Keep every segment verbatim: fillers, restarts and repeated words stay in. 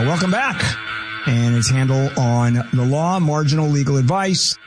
welcome back. And his handle on the law, marginal legal advice.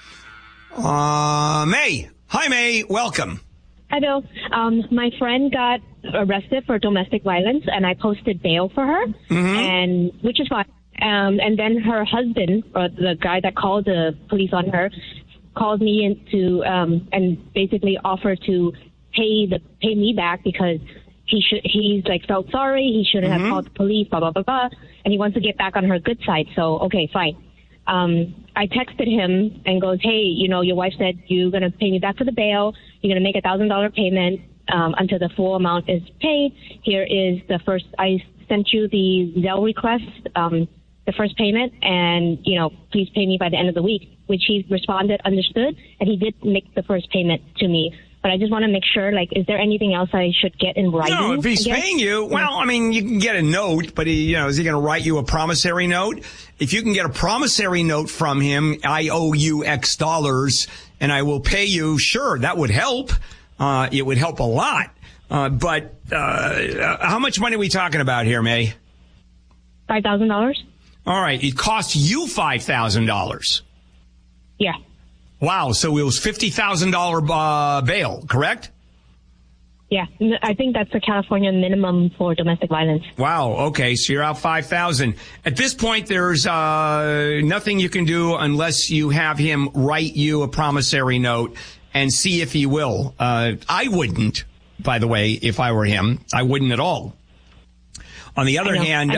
Uh, May. Hi, May. Welcome. Hi, Bill. Um, my friend got arrested for domestic violence, and I posted bail for her, Mm-hmm. and which is fine. Um, and then her husband, or the guy that called the police on her, called me in to um, and basically offered to pay the pay me back because he should he's like felt sorry. He shouldn't Mm-hmm. have called the police. Blah blah blah blah. And he wants to get back on her good side. So okay, fine. Um, I texted him and goes, hey, you know, your wife said you're going to pay me back for the bail. You're going to make a thousand dollar payment um, until the full amount is paid. Here is the first. I sent you the Zelle request, um, the first payment, and you know, please pay me by the end of the week. Which he responded, understood, and he did make the first payment to me. But I just want to make sure, like, is there anything else I should get in writing? No, if he's paying you, well, I mean, you can get a note, but he, you know, is he going to write you a promissory note? If you can get a promissory note from him, I owe you X dollars and I will pay you, sure, that would help. Uh, it would help a lot. Uh, but, uh, how much money are we talking about here, May? five thousand dollars. All right. It cost you five thousand dollars. Yeah. Wow. So it was fifty thousand dollars uh, bail, correct? Yeah. I think that's the California minimum for domestic violence. Wow. Okay. So you're out five thousand dollars. At this point, there's uh, nothing you can do unless you have him write you a promissory note and see if he will. Uh, I wouldn't, by the way, if I were him. I wouldn't at all. On the other hand,